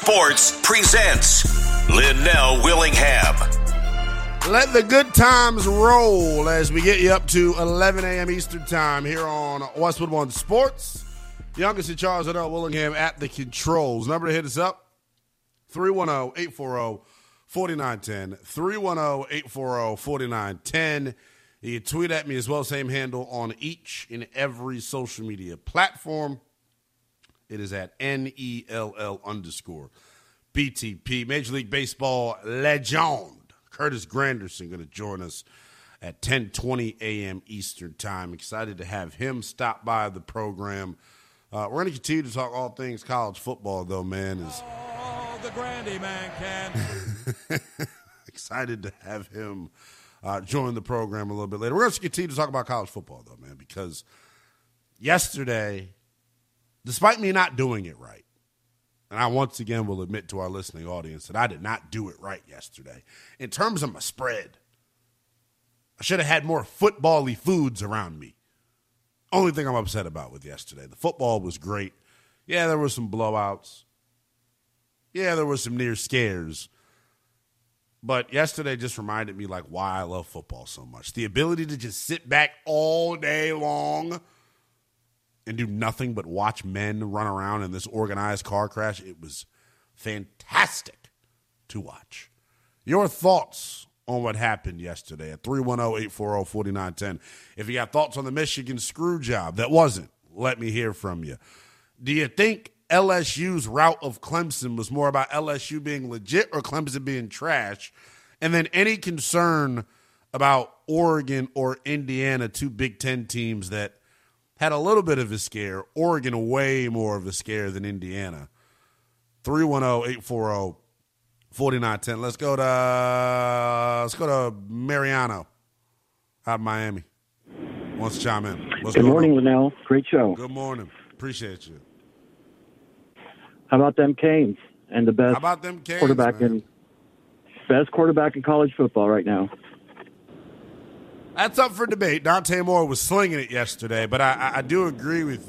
Sports presents Linnell Willingham. Let the good times roll as we get you up to 11 a.m. Eastern time here on Westwood One Sports. Youngest in charge, Linnell Willingham at the controls. Number to hit us up, 310-840-4910. 310-840-4910. You can tweet at me as well, same handle on each and every social media platform. It is at NELL_BTP. Major League Baseball legend Curtis Granderson going to join us at 10:20 a.m. Eastern time. Excited to have him stop by the program. We're going to continue to talk all things college football, though, man. The Grandy man can. Excited to have him join the program a little bit later. We're going to continue to talk about college football, though, man, because yesterday, despite me not doing it right, and I once again will admit to our listening audience that I did not do it right yesterday. In terms of my spread, I should have had more football-y foods around me. Only thing I'm upset about with yesterday. The football was great. Yeah, there were some blowouts. Yeah, there were some near scares. But yesterday just reminded me like why I love football so much. The ability to just sit back all day long and do nothing but watch men run around in this organized car crash. It was fantastic to watch. Your thoughts on what happened yesterday at 310-840-4910. If you got thoughts on the Michigan screw job that wasn't, let me hear from you. Do you think LSU's route of Clemson was more about LSU being legit or Clemson being trash? And then any concern about Oregon or Indiana, two Big Ten teams that had a little bit of a scare. Oregon way more of a scare than Indiana. 310-840-4910. Let's go to Mariano out of Miami. Wants to chime in. Good morning, Linnell. Great show. Good morning. Appreciate you. How about them Canes and the best quarterback in college football right now? That's up for debate. Dante Moore was slinging it yesterday, but I do agree with